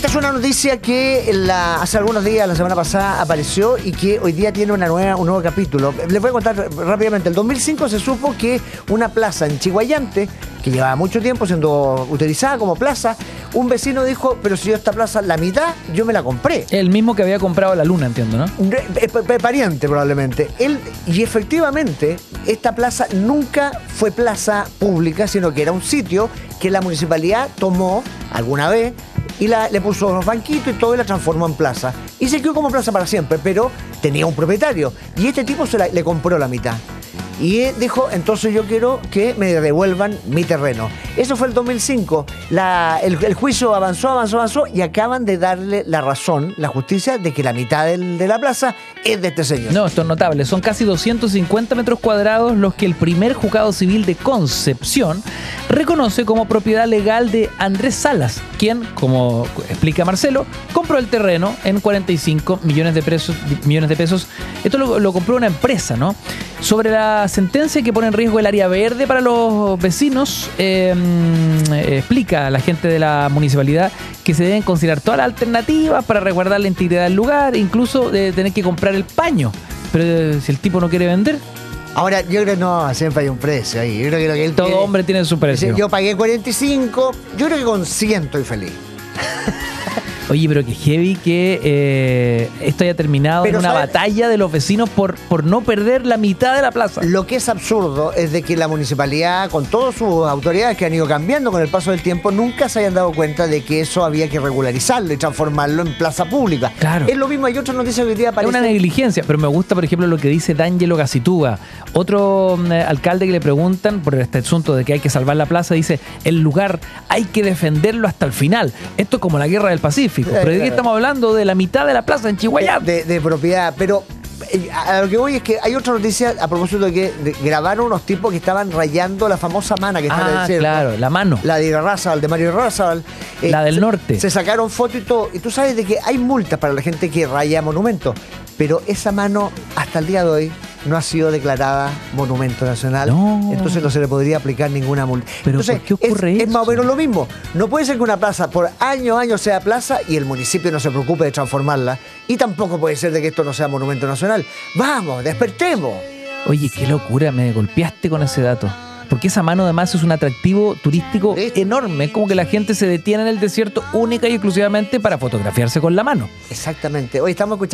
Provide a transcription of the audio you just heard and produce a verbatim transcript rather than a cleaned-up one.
Esta es una noticia que la, hace algunos días, la semana pasada, apareció y que hoy día tiene una nueva, un nuevo capítulo. Les voy a contar rápidamente. En el dos mil cinco se supo que una plaza en Chiguayante, que llevaba mucho tiempo siendo utilizada como plaza, un vecino dijo, pero si yo esta plaza, la mitad, yo me la compré. El mismo que había comprado la luna, entiendo, ¿no? Pariente, probablemente. Él, y efectivamente, esta plaza nunca fue plaza pública, sino que era un sitio que la municipalidad tomó alguna vez y la, le puso unos banquitos y todo y la transformó en plaza. Y se quedó como plaza para siempre, pero tenía un propietario. Y este tipo se la, le compró la mitad. Y dijo, entonces yo quiero que me devuelvan mi terreno. Eso fue el dos mil cinco. La, el, el juicio avanzó, avanzó, avanzó y acaban de darle la razón, la justicia, de que la mitad del, de la plaza es de este señor. No, esto es notable. Son casi doscientos cincuenta metros cuadrados los que el primer juzgado civil de Concepción reconoce como propiedad legal de Andrés Salas, quien, como explica Marcelo, compró el terreno en cuarenta y cinco millones de pesos. Millones de pesos. Esto lo, lo compró una empresa, ¿no? Sobre la sentencia que pone en riesgo el área verde para los vecinos, eh, eh, explica a la gente de la municipalidad que se deben considerar todas las alternativas para resguardar la integridad del lugar, incluso de tener que comprar el paño. Pero eh, si el tipo no quiere vender... Ahora, yo creo que no, siempre hay un precio ahí. Yo creo que lo que él Todo quiere, hombre tiene su precio. Yo pagué cuarenta y cinco, yo creo que con cien estoy feliz. Oye, pero que heavy que eh, esto haya terminado pero en una ¿sabes? batalla de los vecinos por, por no perder la mitad de la plaza. Lo que es absurdo es de que la municipalidad, con todas sus autoridades que han ido cambiando con el paso del tiempo, nunca se hayan dado cuenta de que eso había que regularizarlo y transformarlo en plaza pública. Claro. Es lo mismo, hay otras noticias que hoy día aparecen. Es una negligencia, pero me gusta, por ejemplo, lo que dice D'Angelo Gacitúa, otro eh, alcalde que le preguntan por este asunto de que hay que salvar la plaza, dice, el lugar hay que defenderlo hasta el final. Esto es como la guerra del Pacífico. Pero ¿de qué estamos hablando? De la mitad de la plaza en Chihuahua. De, de, de propiedad, pero a lo que voy es que hay otra noticia a propósito de que de, grabaron unos tipos que estaban rayando la famosa mana que está ah, en el cielo. Claro, la mano. La de Irarrázaval, de Mario Irarrázaval. Eh, la del se, norte. Se sacaron fotos y todo. Y tú sabes de que hay multas para la gente que raya monumentos. Pero esa mano, hasta el día de hoy, no ha sido declarada monumento nacional. No. Entonces no se le podría aplicar ninguna multa. Pero entonces, ¿por qué ocurre es, eso? Es más o menos lo mismo. No puede ser que una plaza por años, años sea plaza y el municipio no se preocupe de transformarla. Y tampoco puede ser de que esto no sea monumento nacional. ¡Vamos, despertemos! Oye, qué locura, me golpeaste con ese dato. Porque esa mano además es un atractivo turístico ¿sí? enorme. Es como que la gente se detiene en el desierto única y exclusivamente para fotografiarse con la mano. Exactamente. Hoy estamos escuchando